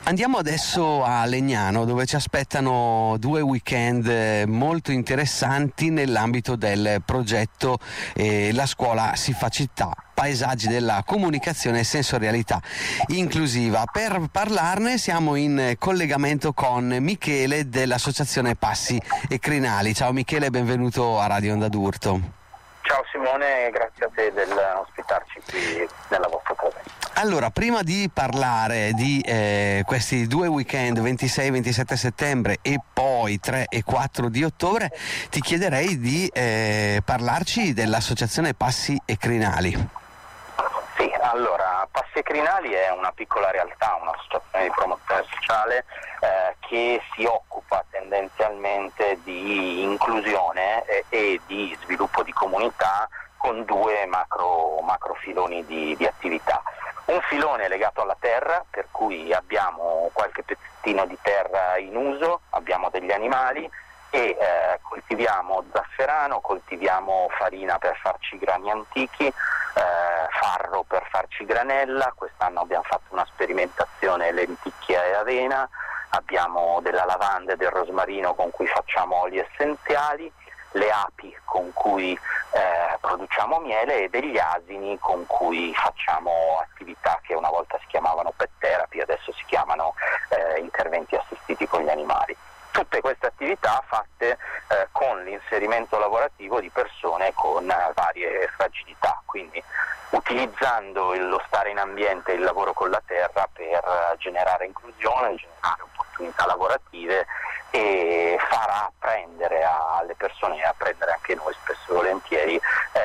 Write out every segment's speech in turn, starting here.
Andiamo adesso a Legnano, dove ci aspettano 2 weekend molto interessanti nell'ambito del progetto La scuola si fa città, paesaggi della comunicazione e sensorialità inclusiva. Per parlarne siamo in collegamento con Michele dell'associazione Passi e Crinali. Ciao Michele, benvenuto a Radio Onda d'Urto. Ciao Simone, grazie a te dell'ospitarci qui nella vostra presenza. Allora, prima di parlare di questi 2 weekend, 26-27 settembre e poi 3 e 4 di ottobre, ti chiederei di parlarci dell'associazione Passi e Crinali. Sì, allora, Passi e Crinali è una piccola realtà, un'associazione di promozione sociale che si occupa tendenzialmente di inclusione e di sviluppo di comunità con 2 macro filoni di attività. Un filone legato alla terra, per cui abbiamo qualche pezzettino di terra in uso, abbiamo degli animali e coltiviamo zafferano, coltiviamo farina per farci grani antichi, farro per farci granella. Quest'anno abbiamo fatto una sperimentazione lenticchia e avena, abbiamo della lavanda e del rosmarino con cui facciamo oli essenziali, le api con cui produciamo miele e degli asini con cui facciamo attività che una volta si chiamavano pet therapy, adesso si chiamano interventi assistiti con gli animali. Tutte queste attività fatte con l'inserimento lavorativo di persone con varie fragilità, quindi utilizzando lo stare in ambiente e il lavoro con la terra per generare inclusione, generare opportunità lavorative e far apprendere alle persone e apprendere anche noi spesso e volentieri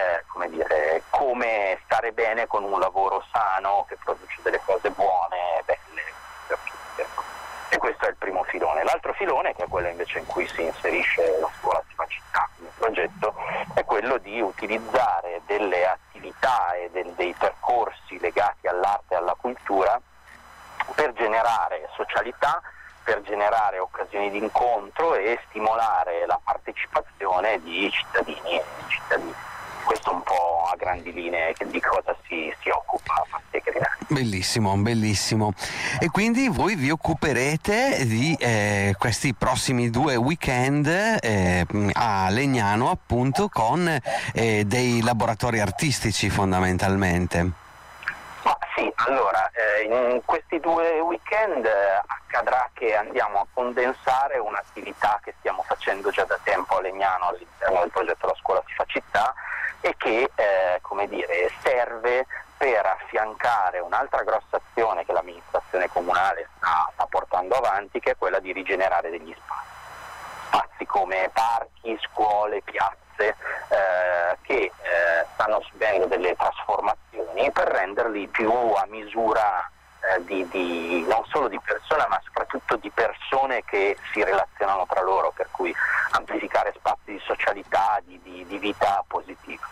come stare bene con un lavoro sano che produce delle cose buone e belle per tutti. E questo è il primo filone. L'altro filone, che è quello invece in cui si inserisce la scuola si fa città come progetto, è quello di utilizzare delle attività e dei percorsi legati all'arte e alla cultura per generare socialità, per generare occasioni di incontro e stimolare la partecipazione di cittadini e cittadine. Questo un po' a grandi linee di cosa si occupa Passi e Crinali. Bellissimo, bellissimo. E quindi voi vi occuperete di questi prossimi 2 weekend a Legnano, appunto, con dei laboratori artistici fondamentalmente. Ma sì, allora, in questi 2 weekend accadrà che andiamo a condensare un'attività che stiamo facendo già da tempo a Legnano all'interno del progetto La scuola si fa città e che serve per affiancare un'altra grossa azione che l'amministrazione comunale sta portando avanti, che è quella di rigenerare degli spazi come parchi, scuole, piazze che stanno subendo delle trasformazioni per renderli più a misura di non solo di persone ma soprattutto di persone che si relazionano tra loro, per cui amplificare spazi di socialità, di vita positiva.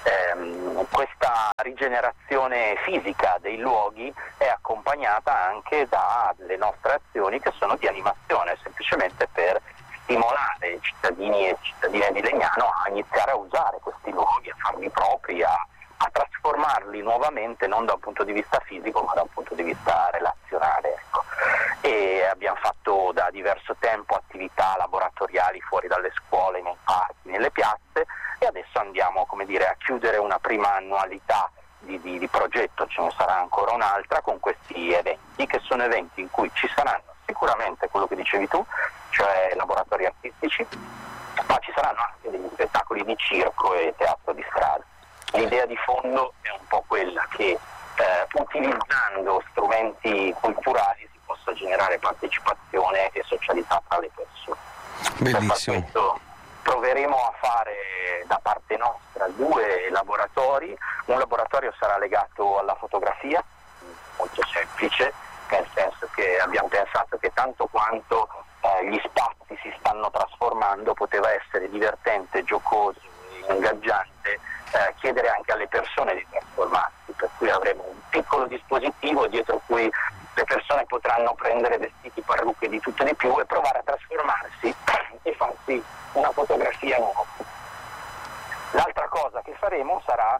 Questa rigenerazione fisica dei luoghi è accompagnata anche dalle nostre azioni che sono di animazione, semplicemente per stimolare i cittadini e cittadine di Legnano a iniziare a usare questi luoghi, a farli propri, a trasformarli nuovamente, non da un punto di vista fisico ma da un punto di vista relazionale. Ecco. E abbiamo fatto da diverso tempo attività laboratoriali fuori dalle scuole, nei parchi, nelle piazze, e adesso andiamo a chiudere una prima annualità di progetto, ce ne sarà ancora un'altra, con questi eventi, che sono eventi in cui ci saranno sicuramente quello che dicevi tu, cioè laboratori artistici, ma ci saranno anche degli spettacoli di circo e teatro di strada. L'idea di fondo è un po' quella che utilizzando strumenti culturali si possa generare partecipazione e socialità tra le persone. Bellissimo. Per questo proveremo a fare da parte nostra 2 laboratori. Un laboratorio sarà legato alla fotografia, molto semplice, nel senso che abbiamo pensato che tanto quanto gli spazi si stanno trasformando poteva essere divertente, giocoso e ingaggiante chiedere anche alle persone di trasformarsi, per cui avremo un piccolo dispositivo dietro cui le persone potranno prendere vestiti, parrucche, di tutto e di più e provare a trasformarsi e farsi una fotografia nuova. L'altra cosa che faremo sarà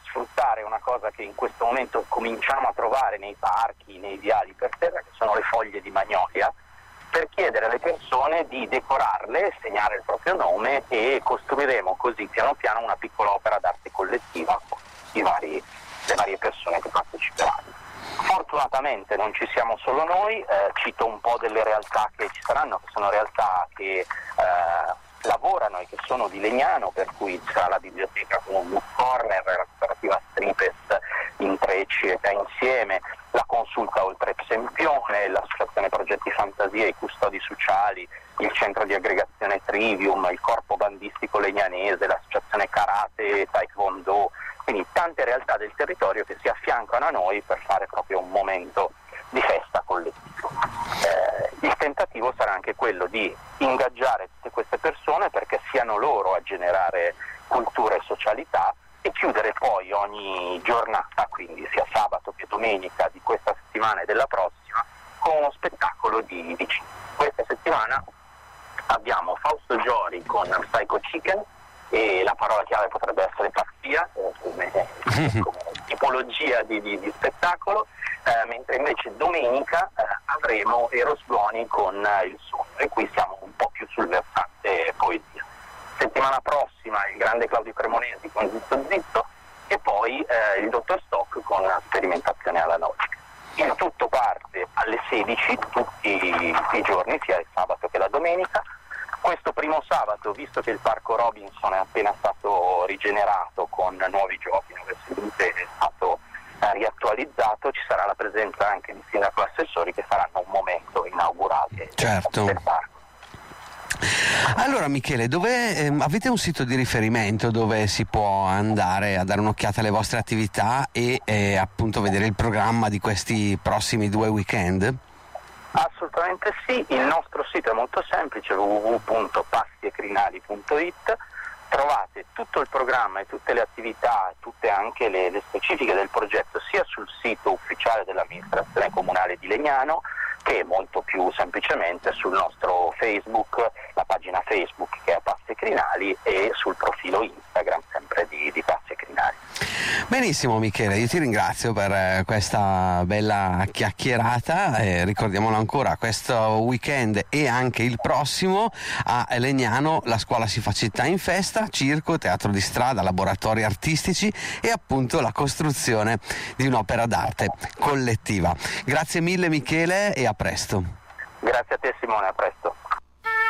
sfruttare una cosa che in questo momento cominciamo a trovare nei parchi, nei viali per terra, che sono le foglie di magnolia, per chiedere alle persone di decorarle, segnare il proprio nome, e costruiremo così piano piano una piccola opera d'arte collettiva con le varie persone che parteciperanno. Fortunatamente non ci siamo solo noi, cito un po' delle realtà che ci saranno, che sono realtà che lavorano e che sono di Legnano, per cui ci sarà la biblioteca con un book corner, la cooperativa Stripes in 3 città insieme, la consulta Oltre Sempione, l'associazione Progetti Fantasia, i custodi sociali, il centro di aggregazione Trivium, il corpo bandistico legnanese, l'associazione Karate e Taekwondo, quindi tante realtà del territorio che si affiancano a noi per fare proprio un momento di festa collettivo. Il tentativo sarà anche quello di ingaggiare tutte queste persone perché siano loro a generare cultura e socialità, e chiudere poi ogni giornata, quindi sia sabato che domenica di questa settimana e della prossima, con uno spettacolo di cinema. Questa settimana abbiamo Fausto Giori con Psycho Chicken, e la parola chiave potrebbe essere pazzia come tipologia di spettacolo, mentre invece domenica avremo Eros Goni con Il Sogno, e qui siamo un po' più sul versante poesia. Settimana prossima il grande Claudio Cremonesi con Zitto Zitto, e poi il Dottor Stock con Sperimentazione analogica. Il tutto parte alle 16 tutti i giorni, sia il sabato che la domenica. Questo primo sabato, visto che il Parco Robinson è appena stato rigenerato con nuovi giochi, nuove sedute, è stato riattualizzato, ci sarà la presenza anche di sindaco e assessori che faranno un momento inaugurale del parco. Allora Michele, avete un sito di riferimento dove si può andare a dare un'occhiata alle vostre attività e appunto vedere il programma di questi prossimi 2 weekend? Assolutamente sì, il nostro sito è molto semplice, www.pastiecrinali.it. Trovate tutto il programma e tutte le attività, tutte anche le specifiche del progetto, sia sul sito ufficiale dell'amministrazione comunale di Legnano, che molto più semplicemente sul nostro Facebook, la pagina Facebook che è Passi e Crinali, e sul profilo Instagram sempre di Passi e Crinali. Benissimo Michele, io ti ringrazio per questa bella chiacchierata, ricordiamolo ancora, questo weekend e anche il prossimo a Legnano la scuola si fa città in festa, circo, teatro di strada, laboratori artistici e appunto la costruzione di un'opera d'arte collettiva. Grazie mille Michele e a presto. Grazie a te Simone, a presto.